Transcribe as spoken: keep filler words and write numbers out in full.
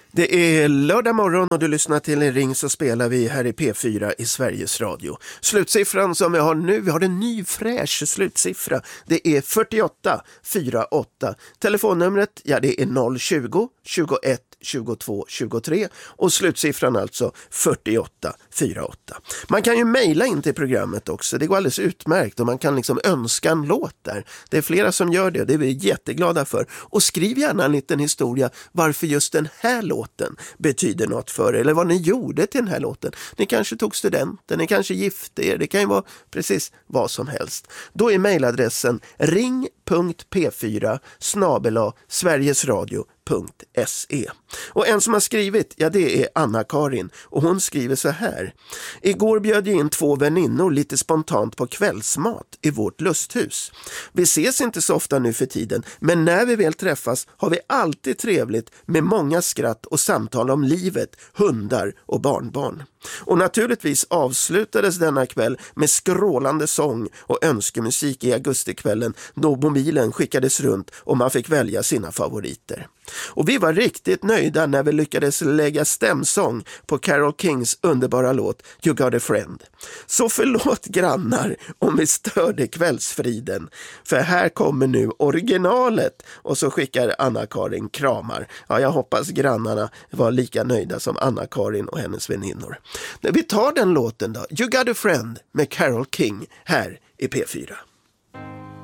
Det är lördag morgon och du lyssnar till En ring så spelar vi här i P fyra i Sveriges Radio. Slutsiffran som vi har nu, vi har en ny fräsch slutsiffra. Det är fyrtioåtta fyrtioåtta. Telefonnumret, ja det är noll tjugo tjugoett tjugotvå tjugotre och slutsiffran alltså fyrtioåtta fyrtioåtta. Man kan ju mejla in till programmet också, det går alldeles utmärkt och man kan liksom önska en låt där. Det är flera som gör det och det är vi jätteglada för. Och skriv gärna en liten historia varför just den här låten betyder något för er eller vad ni gjorde till den här låten. Ni kanske tog studenten, ni kanske gifte er, det kan ju vara precis vad som helst. Då är mejladressen ring punkt p fyra snabel-a sverigesradio punkt se. Och en som har skrivit, ja det är Anna-Karin och hon skriver så här: igår bjöd jag in två väninnor lite spontant på kvällsmat i vårt lusthus. Vi ses inte så ofta nu för tiden, men när vi väl träffas har vi alltid trevligt med många skratt och samtal om livet, hundar och barnbarn. Och naturligtvis avslutades denna kväll med skrålande sång och önskemusik i augustikvällen då mobilen skickades runt och man fick välja sina favoriter. Och vi var riktigt nöjda när vi lyckades lägga stämsång på Carole Kings underbara låt You Got a Friend. Så förlåt grannar om vi störde kvällsfriden, för här kommer nu originalet. Och så skickar Anna-Karin kramar. Ja, jag hoppas grannarna var lika nöjda som Anna-Karin och hennes väninnor. Vi tar den låten då, You Got a Friend med Carole King här i P fyra.